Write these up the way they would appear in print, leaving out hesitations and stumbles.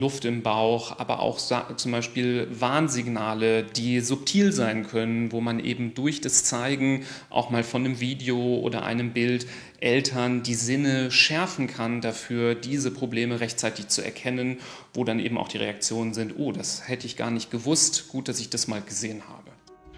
Luft im Bauch, aber auch zum Beispiel Warnsignale, die subtil sein können, wo man eben durch das Zeigen auch mal von einem Video oder einem Bild Eltern die Sinne schärfen kann dafür, diese Probleme rechtzeitig zu erkennen, wo dann eben auch die Reaktionen sind, oh, das hätte ich gar nicht gewusst, gut, dass ich das mal gesehen habe.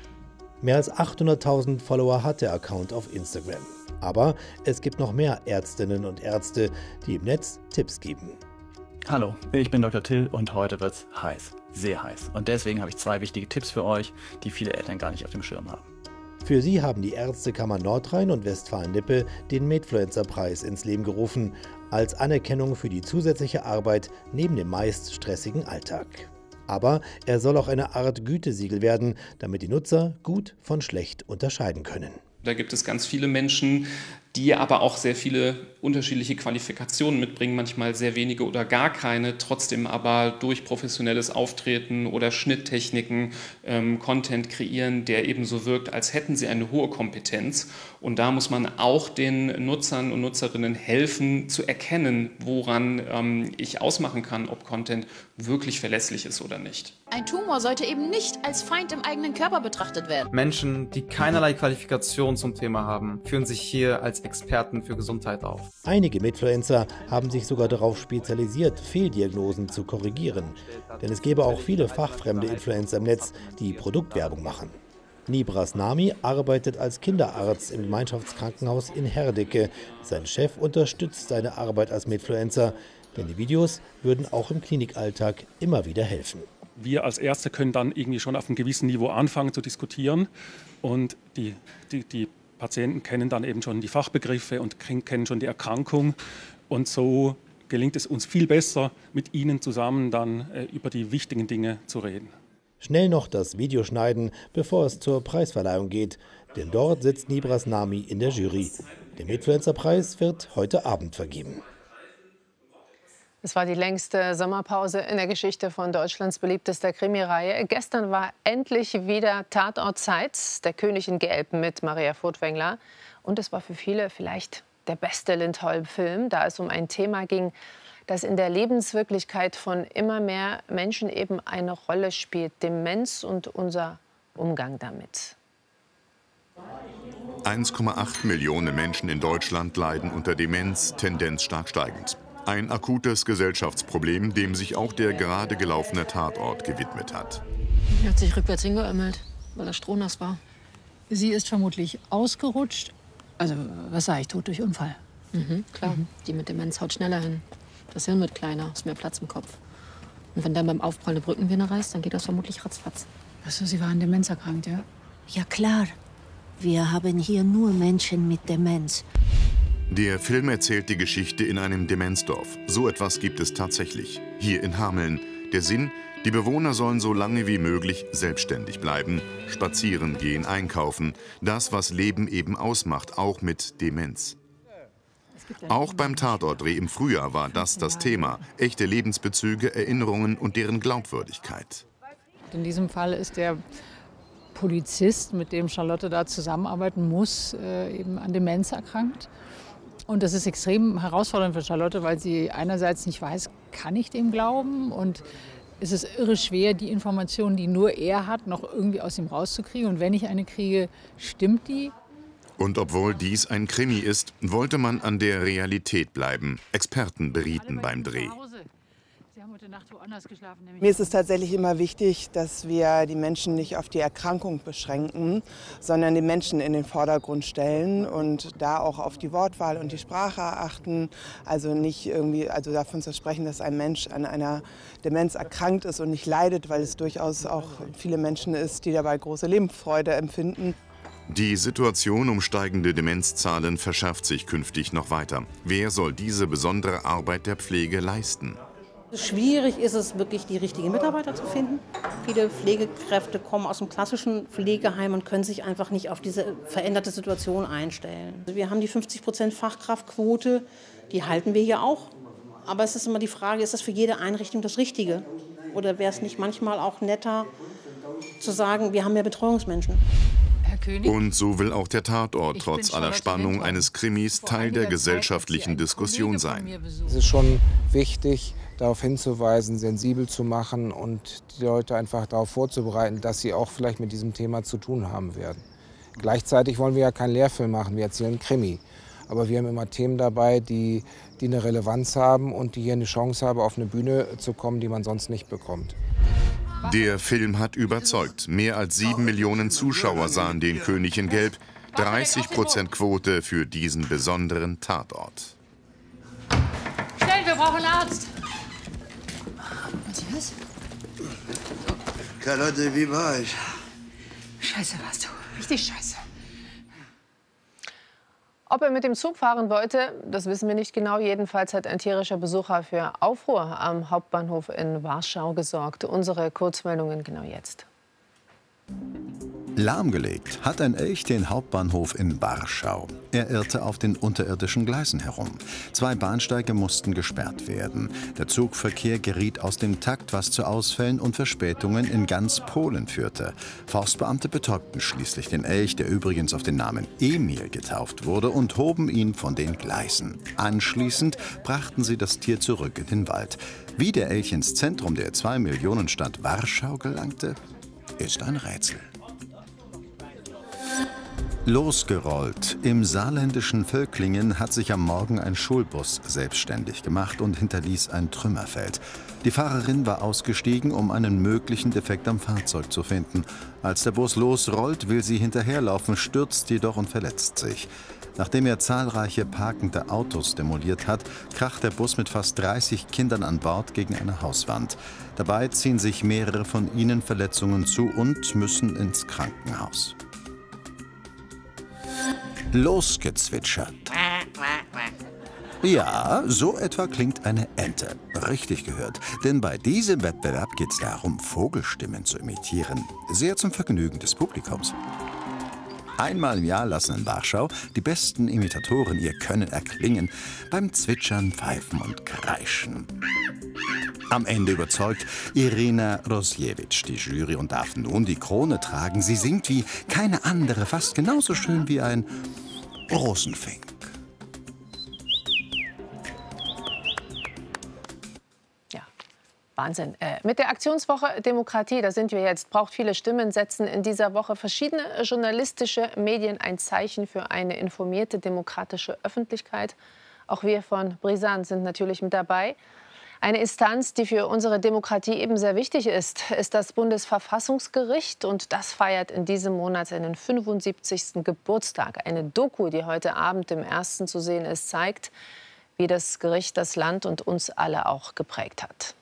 Mehr als 800.000 Follower hat der Account auf Instagram. Aber es gibt noch mehr Ärztinnen und Ärzte, die im Netz Tipps geben. Hallo, ich bin Dr. Till und heute wird's heiß, sehr heiß. Und deswegen habe ich 2 wichtige Tipps für euch, die viele Eltern gar nicht auf dem Schirm haben. Für sie haben die Ärztekammer Nordrhein und Westfalen-Lippe den Medfluencer-Preis ins Leben gerufen, als Anerkennung für die zusätzliche Arbeit neben dem meist stressigen Alltag. Aber er soll auch eine Art Gütesiegel werden, damit die Nutzer gut von schlecht unterscheiden können. Da gibt es ganz viele Menschen, die aber auch sehr viele unterschiedliche Qualifikationen mitbringen, manchmal sehr wenige oder gar keine, trotzdem aber durch professionelles Auftreten oder Schnitttechniken Content kreieren, der eben so wirkt, als hätten sie eine hohe Kompetenz. Und da muss man auch den Nutzern und Nutzerinnen helfen, zu erkennen, woran ich ausmachen kann, ob Content wirklich verlässlich ist oder nicht. Ein Tumor sollte eben nicht als Feind im eigenen Körper betrachtet werden. Menschen, die keinerlei Qualifikation zum Thema haben, führen sich hier als Experten für Gesundheit auf. Einige Medfluencer haben sich sogar darauf spezialisiert, Fehldiagnosen zu korrigieren. Denn es gäbe auch viele fachfremde Influencer im Netz, die Produktwerbung machen. Nibras Nami arbeitet als Kinderarzt im Gemeinschaftskrankenhaus in Herdecke. Sein Chef unterstützt seine Arbeit als Medfluencer, denn die Videos würden auch im Klinikalltag immer wieder helfen. Wir als Ärzte können dann irgendwie schon auf einem gewissen Niveau anfangen zu diskutieren und die Patienten kennen dann eben schon die Fachbegriffe und kennen schon die Erkrankung und so gelingt es uns viel besser, mit ihnen zusammen dann über die wichtigen Dinge zu reden. Schnell noch das Video schneiden, bevor es zur Preisverleihung geht, denn dort sitzt Nibras Nami in der Jury. Der Medfluencer-Preis wird heute Abend vergeben. Es war die längste Sommerpause in der Geschichte von Deutschlands beliebtester Krimireihe. Gestern war endlich wieder Tatortzeit, der König in Gelb mit Maria Furtwängler. Und es war für viele vielleicht der beste Lindholm-Film, da es um ein Thema ging, das in der Lebenswirklichkeit von immer mehr Menschen eben eine Rolle spielt. Demenz und unser Umgang damit. 1,8 Millionen Menschen in Deutschland leiden unter Demenz, Tendenz stark steigend. Ein akutes Gesellschaftsproblem, dem sich auch der gerade gelaufene Tatort gewidmet hat. Er hat sich rückwärts hingeömmelt, weil er strohnass war. Sie ist vermutlich ausgerutscht. Also, was sage ich, tot durch Unfall. Klar, die mit Demenz haut schneller hin. Das Hirn wird kleiner, ist mehr Platz im Kopf. Und wenn dann beim Aufprall eine Brückenvene reißt, dann geht das vermutlich ratzfatz. Achso, Sie waren demenzerkrankt, ja? Ja klar, wir haben hier nur Menschen mit Demenz. Der Film erzählt die Geschichte in einem Demenzdorf. So etwas gibt es tatsächlich. Hier in Hameln. Der Sinn, die Bewohner sollen so lange wie möglich selbstständig bleiben, spazieren gehen, einkaufen. Das, was Leben eben ausmacht, auch mit Demenz. Auch beim Tatortdreh im Frühjahr war das Thema. Echte Lebensbezüge, Erinnerungen und deren Glaubwürdigkeit. In diesem Fall ist der Polizist, mit dem Charlotte da zusammenarbeiten muss, eben an Demenz erkrankt. Und das ist extrem herausfordernd für Charlotte, weil sie einerseits nicht weiß, kann ich dem glauben? Und es ist irre schwer, die Informationen, die nur er hat, noch irgendwie aus ihm rauszukriegen. Und wenn ich eine kriege, stimmt die? Und obwohl dies ein Krimi ist, wollte man an der Realität bleiben. Experten berieten beim Dreh. Mir ist es tatsächlich immer wichtig, dass wir die Menschen nicht auf die Erkrankung beschränken, sondern die Menschen in den Vordergrund stellen und da auch auf die Wortwahl und die Sprache achten. Also nicht irgendwie, davon zu sprechen, dass ein Mensch an einer Demenz erkrankt ist und nicht leidet, weil es durchaus auch viele Menschen ist, die dabei große Lebensfreude empfinden. Die Situation um steigende Demenzzahlen verschärft sich künftig noch weiter. Wer soll diese besondere Arbeit der Pflege leisten? Schwierig ist es wirklich, die richtigen Mitarbeiter zu finden. Viele Pflegekräfte kommen aus dem klassischen Pflegeheim und können sich einfach nicht auf diese veränderte Situation einstellen. Wir haben die 50% Fachkraftquote, die halten wir hier auch. Aber es ist immer die Frage, ist das für jede Einrichtung das Richtige? Oder wäre es nicht manchmal auch netter zu sagen, wir haben mehr Betreuungsmenschen? Und so will auch der Tatort trotz aller Spannung eines Krimis Teil der gesellschaftlichen Diskussion sein. Es ist schon wichtig, darauf hinzuweisen, sensibel zu machen und die Leute einfach darauf vorzubereiten, dass sie auch vielleicht mit diesem Thema zu tun haben werden. Gleichzeitig wollen wir ja keinen Lehrfilm machen, wir erzählen Krimi. Aber wir haben immer Themen dabei, die eine Relevanz haben und die hier eine Chance haben, auf eine Bühne zu kommen, die man sonst nicht bekommt. Der Film hat überzeugt. Mehr als 7 Millionen Zuschauer sahen den König in Gelb. 30% Quote für diesen besonderen Tatort. Schnell, wir brauchen einen Arzt. Matthias? Carlotte, wie war ich? Scheiße warst du. Richtig scheiße. Ob er mit dem Zug fahren wollte, das wissen wir nicht genau. Jedenfalls hat ein tierischer Besucher für Aufruhr am Hauptbahnhof in Warschau gesorgt. Unsere Kurzmeldungen genau jetzt. Lahmgelegt hat ein Elch den Hauptbahnhof in Warschau. Er irrte auf den unterirdischen Gleisen herum. 2 Bahnsteige mussten gesperrt werden. Der Zugverkehr geriet aus dem Takt, was zu Ausfällen und Verspätungen in ganz Polen führte. Forstbeamte betäubten schließlich den Elch, der übrigens auf den Namen Emil getauft wurde, und hoben ihn von den Gleisen. Anschließend brachten sie das Tier zurück in den Wald. Wie der Elch ins Zentrum der 2-Millionen-Stadt Warschau gelangte, ist ein Rätsel. Losgerollt. Im saarländischen Völklingen hat sich am Morgen ein Schulbus selbstständig gemacht und hinterließ ein Trümmerfeld. Die Fahrerin war ausgestiegen, um einen möglichen Defekt am Fahrzeug zu finden. Als der Bus losrollt, will sie hinterherlaufen, stürzt jedoch und verletzt sich. Nachdem er zahlreiche parkende Autos demoliert hat, kracht der Bus mit fast 30 Kindern an Bord gegen eine Hauswand. Dabei ziehen sich mehrere von ihnen Verletzungen zu und müssen ins Krankenhaus. Losgezwitschert. Ja, so etwa klingt eine Ente. Richtig gehört. Denn bei diesem Wettbewerb geht es darum, Vogelstimmen zu imitieren. Sehr zum Vergnügen des Publikums. Einmal im Jahr lassen in Warschau die besten Imitatoren ihr Können erklingen beim Zwitschern, Pfeifen und Kreischen. Am Ende überzeugt Irina Rosjewitsch die Jury und darf nun die Krone tragen. Sie singt wie keine andere, fast genauso schön wie ein Rosenfink. Wahnsinn. Mit der Aktionswoche Demokratie, da sind wir jetzt, braucht viele Stimmen, setzen in dieser Woche verschiedene journalistische Medien ein Zeichen für eine informierte demokratische Öffentlichkeit. Auch wir von Brisant sind natürlich mit dabei. Eine Instanz, die für unsere Demokratie eben sehr wichtig ist das Bundesverfassungsgericht. Und das feiert in diesem Monat seinen 75. Geburtstag. Eine Doku, die heute Abend im Ersten zu sehen ist, zeigt, wie das Gericht das Land und uns alle auch geprägt hat.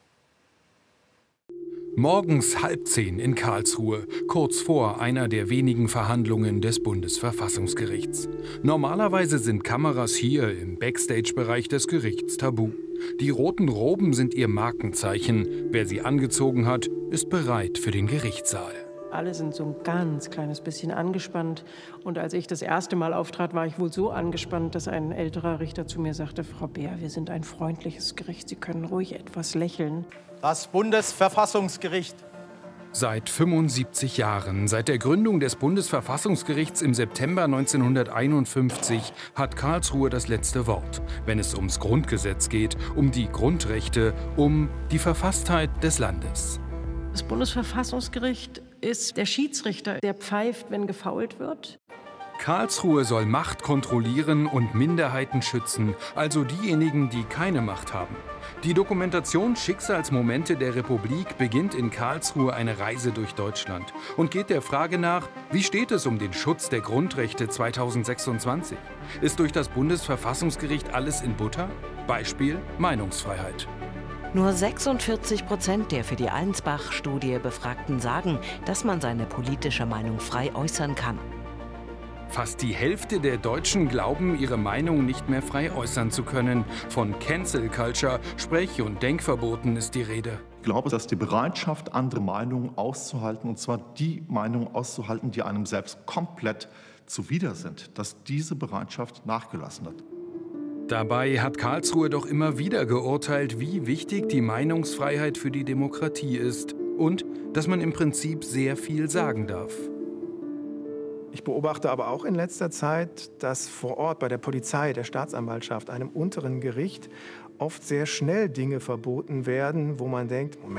Morgens 9:30 in Karlsruhe, kurz vor einer der wenigen Verhandlungen des Bundesverfassungsgerichts. Normalerweise sind Kameras hier im Backstage-Bereich des Gerichts tabu. Die roten Roben sind ihr Markenzeichen. Wer sie angezogen hat, ist bereit für den Gerichtssaal. Alle sind so ein ganz kleines bisschen angespannt. Und als ich das erste Mal auftrat, war ich wohl so angespannt, dass ein älterer Richter zu mir sagte: Frau Beer, wir sind ein freundliches Gericht, Sie können ruhig etwas lächeln. Das Bundesverfassungsgericht. Seit 75 Jahren, seit der Gründung des Bundesverfassungsgerichts im September 1951, hat Karlsruhe das letzte Wort, wenn es ums Grundgesetz geht, um die Grundrechte, um die Verfasstheit des Landes. Das Bundesverfassungsgericht ist der Schiedsrichter, der pfeift, wenn gefault wird. Karlsruhe soll Macht kontrollieren und Minderheiten schützen, also diejenigen, die keine Macht haben. Die Dokumentation Schicksalsmomente der Republik beginnt in Karlsruhe eine Reise durch Deutschland und geht der Frage nach, wie steht es um den Schutz der Grundrechte 2026? Ist durch das Bundesverfassungsgericht alles in Butter? Beispiel Meinungsfreiheit. Nur 46% der für die Allensbach-Studie Befragten sagen, dass man seine politische Meinung frei äußern kann. Fast die Hälfte der Deutschen glauben, ihre Meinung nicht mehr frei äußern zu können. Von Cancel Culture, Sprech- und Denkverboten ist die Rede. Ich glaube, dass die Bereitschaft, andere Meinungen auszuhalten, und zwar die Meinungen auszuhalten, die einem selbst komplett zuwider sind, dass diese Bereitschaft nachgelassen hat. Dabei hat Karlsruhe doch immer wieder geurteilt, wie wichtig die Meinungsfreiheit für die Demokratie ist und dass man im Prinzip sehr viel sagen darf. Ich beobachte aber auch in letzter Zeit, dass vor Ort bei der Polizei, der Staatsanwaltschaft, einem unteren Gericht oft sehr schnell Dinge verboten werden, wo man denkt, Moment,